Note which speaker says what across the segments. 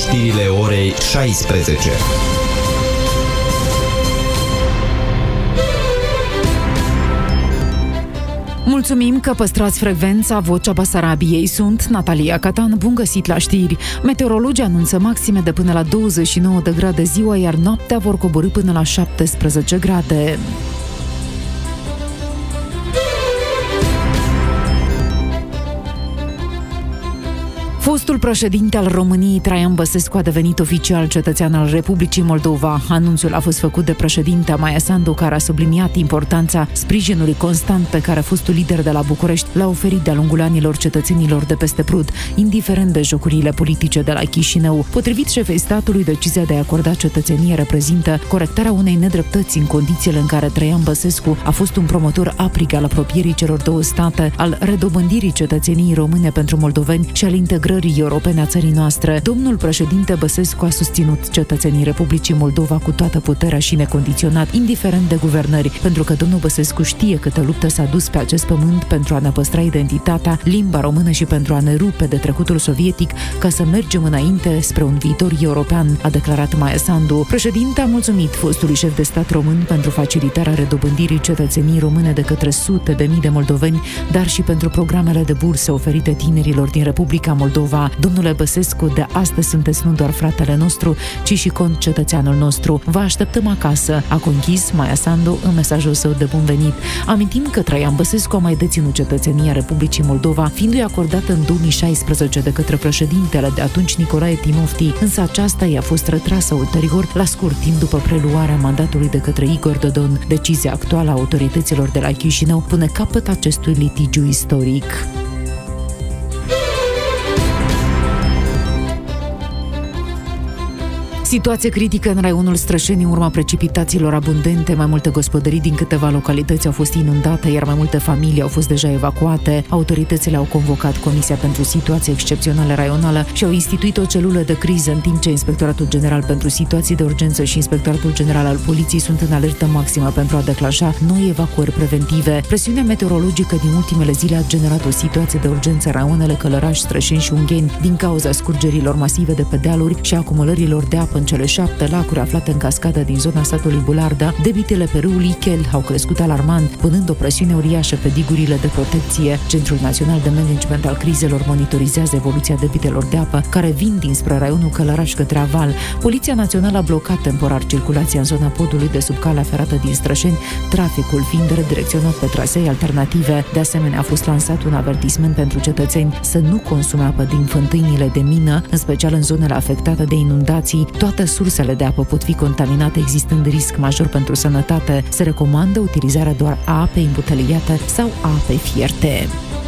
Speaker 1: Știrile orei 16.
Speaker 2: Mulțumim că păstrați frecvența Vocea Basarabiei. Sunt Natalia Catan, bun găsit la știri. Meteorologii anunță maxime de până la 29 de grade ziua, iar noaptea vor coborî până la 17 grade. Fostul președinte al României, Traian Băsescu, a devenit oficial cetățean al Republicii Moldova. Anunțul a fost făcut de președintea Maia Sandu, care a subliniat importanța sprijinului constant pe care fostul lider de la București l-a oferit de-a lungul anilor cetățenilor de peste Prut, indiferent de jocurile politice de la Chișinău. Potrivit șefei statului, decizia de a acorda cetățenie reprezintă corectarea unei nedreptăți în condițiile în care Traian Băsescu a fost un promotor aprig al apropierii celor două state, al redobândirii cetățeniei române pentru moldoveni și al integrării europene a țării noastre. Domnul președinte Băsescu a susținut cetățenii Republicii Moldova cu toată puterea și necondiționat, indiferent de guvernări, pentru că domnul Băsescu știe câtă luptă s-a dus pe acest pământ pentru a ne păstra identitatea, limba română și pentru a ne rupe de trecutul sovietic ca să mergem înainte spre un viitor european, a declarat Maia Sandu. Președinte a mulțumit fostului șef de stat român pentru facilitarea redobândirii cetățeniei române de către sute de mii de moldoveni, dar și pentru programele de burse oferite tinerilor din Republica Moldova. Domnule Băsescu, de astăzi sunteți nu doar fratele nostru, ci și concetățeanul nostru. Vă așteptăm acasă, a conchis Maia Sandu în mesajul său de bun venit. Amintim că Traian Băsescu a mai deținut cetățenia Republicii Moldova, fiindu-i acordată în 2016 de către președintele de atunci Nicolae Timofti, însă aceasta i-a fost retrasă ulterior, la scurt timp după preluarea mandatului de către Igor Dodon. Decizia actuală a autorităților de la Chișinău pune capăt acestui litigiu istoric. Situație critică în raionul Strășeni în urma precipitațiilor abundente. Mai multe gospodării din câteva localități au fost inundate, iar mai multe familii au fost deja evacuate. Autoritățile au convocat Comisia pentru Situații Excepționale Raională și au instituit o celulă de criză, în timp ce Inspectoratul General pentru Situații de Urgență și Inspectoratul General al Poliției sunt în alertă maximă pentru a declanșa noi evacuări preventive. Presiunea meteorologică din ultimele zile a generat o situație de urgență în raionele Călăraș, Strășeni și Ungheni din cauza scurgerilor masive de pe dealuri și acumulărilor de apă în cele 7 lacuri aflate în cascadă din zona satului Bularda. Debitele pe râul Ichel au crescut alarmant, punând o presiune uriașă pe digurile de protecție. Centrul Național de Management al Crizelor monitorizează evoluția debitelor de apă care vin dinspre raionul Călăraș către aval. Poliția Națională a blocat temporar circulația în zona podului de sub calea ferată din Strășeni, traficul fiind redirecționat pe trasee alternative. De asemenea, a fost lansat un avertisment pentru cetățeni să nu consume apă din fântânile de mină, în special în zonele afectate de inundații. Toate sursele de apă pot fi contaminate, existând risc major pentru sănătate. Se recomandă utilizarea doar a apei îmbuteliate sau a apei fierte.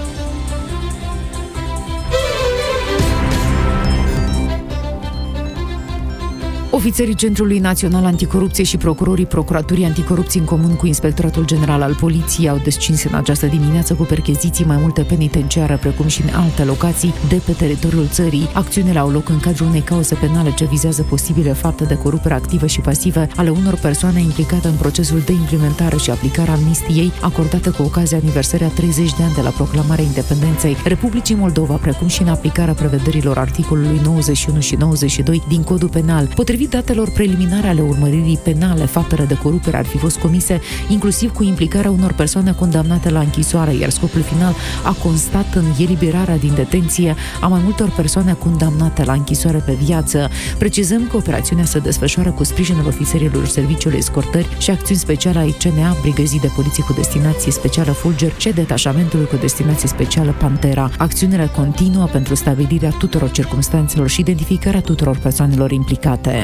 Speaker 2: Ofițerii Centrului Național Anticorupție și procurorii Procuraturii Anticorupție în comun cu Inspectoratul General al Poliției au descins în această dimineață cu percheziții mai multe penitenciare, precum și în alte locații de pe teritoriul țării. Acțiunile au loc în cadrul unei cauze penale ce vizează posibile fapte de corupere activă și pasivă ale unor persoane implicate în procesul de implementare și aplicare a amnistiei acordate cu ocazia aniversării a 30 de ani de la proclamarea independenței Republicii Moldova, precum și în aplicarea prevederilor articolului 91 și 92 din Codul Penal. Potrivit datelor preliminare ale urmăririi penale, faptele de corupere ar fi fost comise inclusiv cu implicarea unor persoane condamnate la închisoare, iar scopul final a constat în eliberarea din detenție a mai multor persoane condamnate la închisoare pe viață. Precizăm că operațiunea se desfășoară cu sprijinul ofițerilor Serviciului Escortări și Acțiuni Speciale ai CNA, Brigăzii de Poliție cu destinație specială Fulger și Detașamentului cu destinație specială Pantera. Acțiunile continuă pentru stabilirea tuturor circumstanțelor și identificarea tuturor persoanelor implicate.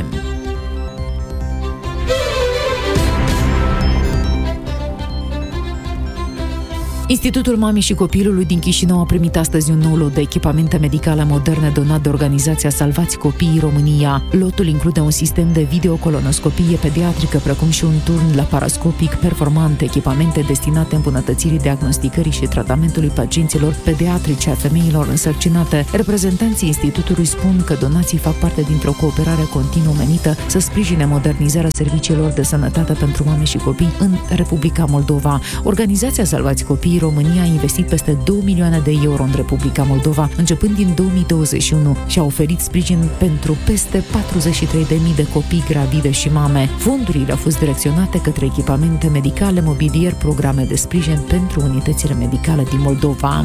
Speaker 2: Institutul Mamei și Copilului din Chișinău a primit astăzi un nou lot de echipamente medicale moderne donat de organizația Salvați Copiii România. Lotul include un sistem de videocolonoscopie pediatrică, precum și un turn laparoscopic performant, echipamente destinate îmbunătățirii diagnosticării și tratamentului pacienților pediatrice a femeilor însărcinate. Reprezentanții institutului spun că donații fac parte dintr-o cooperare continuă menită să sprijine modernizarea serviciilor de sănătate pentru mame și copii în Republica Moldova. Organizația Salvați Copiii Copii, România a investit peste 2 milioane de euro în Republica Moldova, începând din 2021 și a oferit sprijin pentru peste 43.000 de copii gravide și mame. Fondurile au fost direcționate către echipamente medicale, mobilier, programe de sprijin pentru unitățile medicale din Moldova.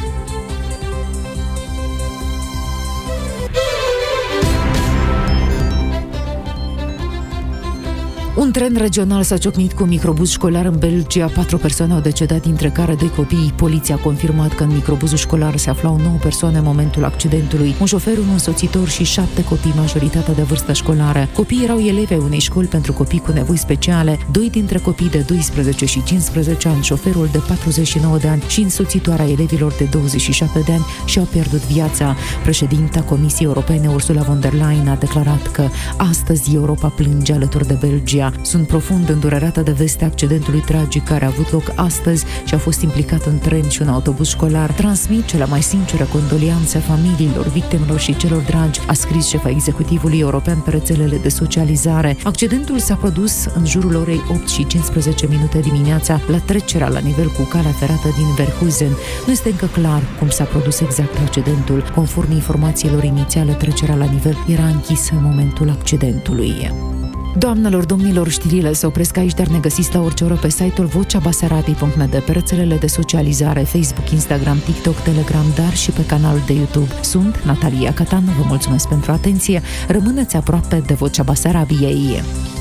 Speaker 2: Un tren regional s-a ciocnit cu un microbuz școlar în Belgia. 4 persoane au decedat, dintre care 2 copii. Poliția a confirmat că în microbuzul școlar se aflau 9 persoane în momentul accidentului. Un șofer, un însoțitor și 7 copii, majoritatea de vârstă școlară. Copiii erau elevi ai unei școli pentru copii cu nevoi speciale. 2 dintre copii de 12 și 15 ani, șoferul de 49 de ani și însoțitoarea elevilor de 27 de ani și-au pierdut viața. Președinta Comisiei Europene, Ursula von der Leyen, a declarat că astăzi Europa plânge alături de Belgia. Sunt profund îndurerată de vestea accidentului tragic care a avut loc astăzi și a fost implicat un tren și un autobuz școlar. Transmit cele mai sincere condolianțe familiilor, victimelor și celor dragi, a scris șefa executivului european pe rețelele de socializare. Accidentul s-a produs în jurul orei 8 și 15 minute dimineața la trecerea la nivel cu calea ferată din Verhusen. Nu este încă clar cum s-a produs exact accidentul. Conform informațiilor inițiale, trecerea la nivel era închisă în momentul accidentului. Doamnelor, domnilor, știrile se opresc aici, dar ne găsiți la orice oră pe site-ul vocebasarabiei.md, pe rețelele de socializare, Facebook, Instagram, TikTok, Telegram, dar și pe canalul de YouTube. Sunt Natalia Catan, vă mulțumesc pentru atenție, rămâneți aproape de Vocea Basarabiei.